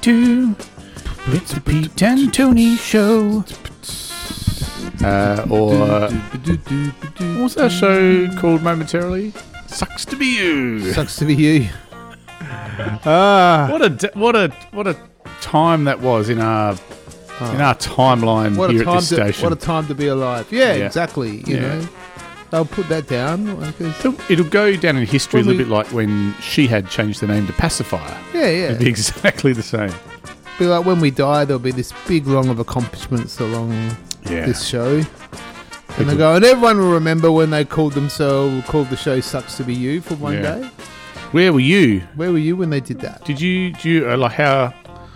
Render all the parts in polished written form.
do. It's a Pete and Tony show. Or what was that show called momentarily? Sucks to be you. Sucks to be you. What a time that was in our timeline here at this station. What a time to be alive. Yeah. Exactly. You know, they'll put that down. It'll go down in history a little bit like when she had changed the name to Pacifier. Yeah. It'd be exactly the same. Be like when we die, there'll be this big long of accomplishments along this show. And they go, and everyone will remember when they called the show "Sucks to Be You" for one day. Where were you? Where were you when they did that? Do you like how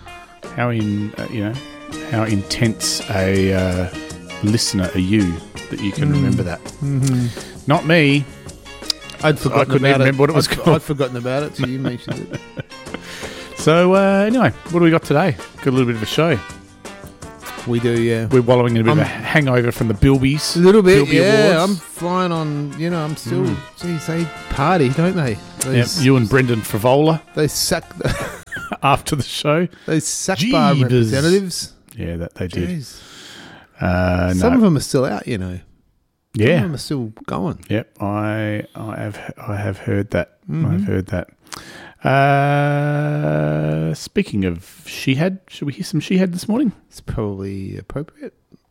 intense a listener are you that you can remember that? Mm-hmm. Not me. I couldn't remember what it was called. I'd forgotten about it, so you mentioned it. So anyway, what do we got today? Got a little bit of a show. We do, yeah. We're wallowing in a bit of a hangover from the Bilbies. A little bit, Bilby yeah. Awards. I'm flying on, I'm still, geez, they party, don't they? You and Brendan Frivola. They suck after the show. Those suck bar representatives. Yeah, that they did. Some of them are still out, you know. Yeah. Some of them are still going. Yep, I have heard that. Mm-hmm. I've heard that. Speaking of Shehad, should we hear some Shehad this morning? It's probably appropriate.